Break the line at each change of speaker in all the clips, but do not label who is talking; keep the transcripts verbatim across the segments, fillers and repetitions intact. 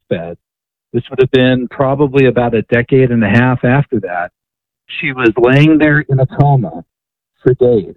deathbed, this would have been probably about a decade and a half after that, she was laying there in a coma for days.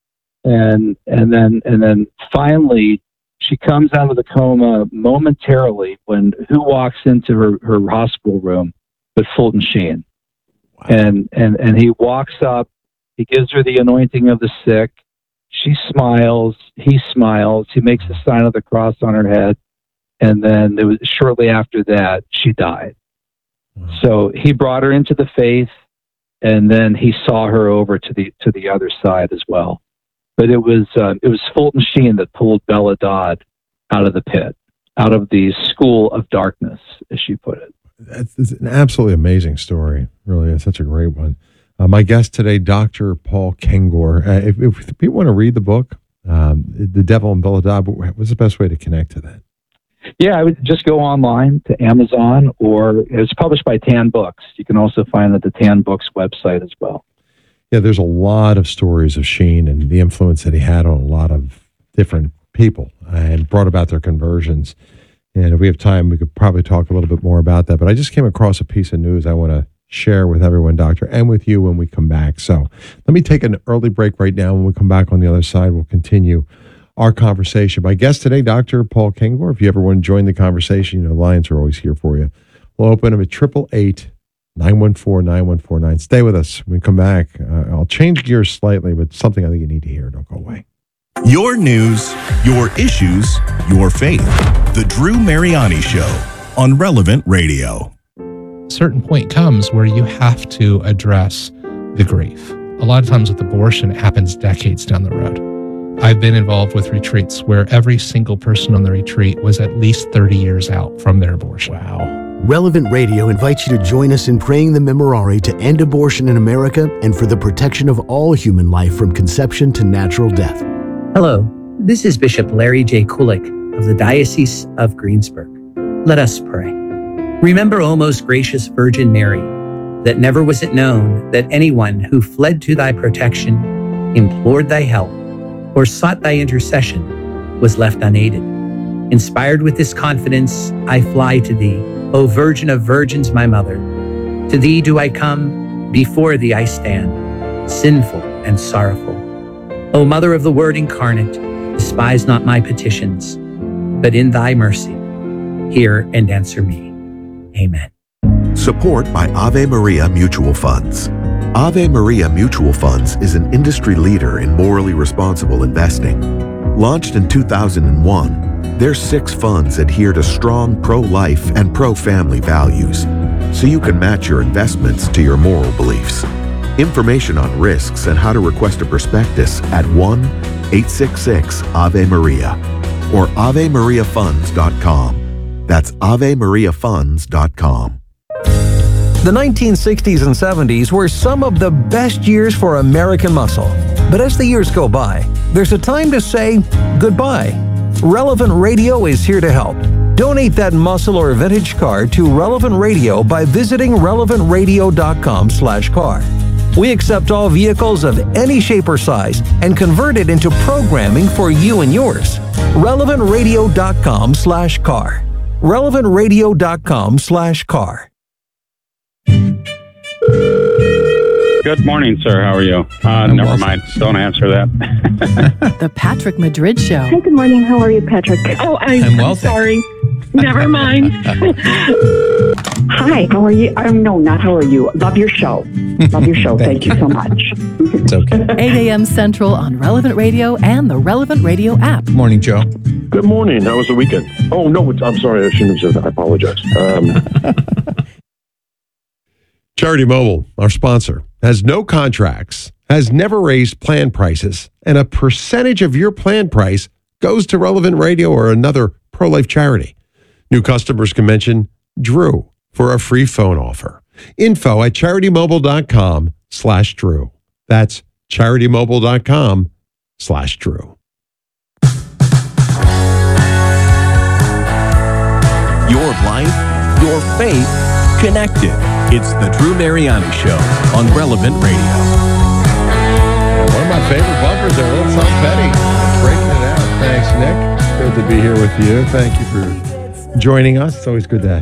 And and then and then finally she comes out of the coma momentarily when who walks into her, her hospital room but Fulton Sheen. Wow. And and and he walks up, he gives her the anointing of the sick. She smiles, he smiles, he makes the sign of the cross on her head, and then it was shortly after that she died. Wow. So he brought her into the faith, and then he saw her over to the to the other side as well. But it was uh, it was Fulton Sheen that pulled Bella Dodd out of the pit, out of the school of darkness, as she put it.
It's an absolutely amazing story. Really, it's such a great one. Uh, my guest today, Doctor Paul Kengor. Uh, if, if people want to read the book, um, The Devil and Bella Dodd, what's the best way to connect to that?
Yeah, I would just go online to Amazon, or it's published by Tan Books. You can also find it at the Tan Books website as well.
Yeah, there's a lot of stories of Sheen and the influence that he had on a lot of different people and brought about their conversions. And if we have time, we could probably talk a little bit more about that. But I just came across a piece of news I want to share with everyone, Doctor, and with you when we come back. So let me take an early break right now. When we come back on the other side, we'll continue our conversation. My guest today, Doctor Paul Kengor. If you ever want to join the conversation, you know, Lions are always here for you. We'll open them at eight eight eight, nine one four, nine one four nine. Stay with us. When we come back, uh, I'll change gears slightly, but something I think you need to hear. Don't go away.
Your news, your issues, your faith. The Drew Mariani Show on Relevant Radio.
A certain point comes where you have to address the grief. A lot of times with abortion, it happens decades down the road. I've been involved with retreats where every single person on the retreat was at least thirty years out from their abortion.
Wow.
Relevant Radio invites you to join us in praying the Memorare to end abortion in America and for the protection of all human life from conception to natural death.
Hello, this is Bishop Larry J. Kulik of the Diocese of Greensburg. Let us pray. Remember, O most gracious Virgin Mary, that never was it known that anyone who fled to thy protection, implored thy help, or sought thy intercession was left unaided. Inspired with this confidence, I fly to thee, O Virgin of Virgins, my mother. To thee do I come, before thee I stand, sinful and sorrowful. O Mother of the Word incarnate, despise not my petitions, but in thy mercy, hear and answer me. Amen.
Support by Ave Maria Mutual Funds. Ave Maria Mutual Funds is an industry leader in morally responsible investing. Launched in two thousand one, their six funds adhere to strong pro-life and pro-family values, so you can match your investments to your moral beliefs. Information on risks and how to request a prospectus at one eight six six Ave Maria or ave maria funds dot com. That's ave maria funds dot com.
The nineteen sixties and seventies were some of the best years for American muscle. But as the years go by, there's a time to say goodbye. Relevant Radio is here to help. Donate that muscle or vintage car to Relevant Radio by visiting relevant radio dot com slash car. We accept all vehicles of any shape or size and convert it into programming for you and yours. relevant radio dot com slash car. relevant radio dot com slash car.
Good morning, sir. How are you? Uh, never well, mind. Don't answer that.
The Patrick Madrid Show.
Hey, good morning. How are you, Patrick? Oh, I, I'm, I'm sorry. Never mind. Hi, how are you? Um, no, not how are you. Love your show. Love your show. Thank, Thank you so much.
It's okay.
eight a.m. Central on Relevant Radio and the Relevant Radio app.
Good morning, Joe.
Good morning. How was the weekend? Oh, no, it's, I'm sorry. I shouldn't have said that. I apologize. Um,
Charity Mobile, our sponsor, has no contracts, has never raised plan prices, and a percentage of your plan price goes to Relevant Radio or another pro-life charity. New customers can mention Drew for a free phone offer. Info at charitymobile.com slash Drew. That's charitymobile.com slash Drew.
Your life, your faith, connected. It's the Drew Mariani Show on Relevant Radio.
One of my favorite bumpers there, Little Tom Petty. Breaking it out. Thanks, Nick. Good to be here with you. Thank you for joining us. It's always good to